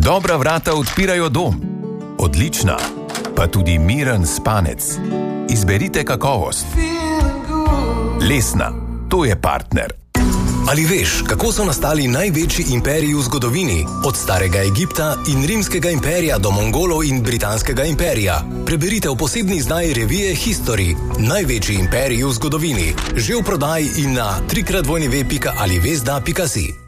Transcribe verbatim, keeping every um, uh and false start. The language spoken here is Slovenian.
Dobra vrata odpirajo dom. Odlična, pa tudi miren spanec. Izberite kakovost. Lesna, to je partner. Ali veš, kako so nastali največji imperiji v zgodovini? Od starega Egipta in rimskega imperija do Mongolov in britanskega imperija. Preberite v posebni izdaji revije History. Največji imperiji v zgodovini. Že v prodaji in na tri krat w pika ali vezda pika si.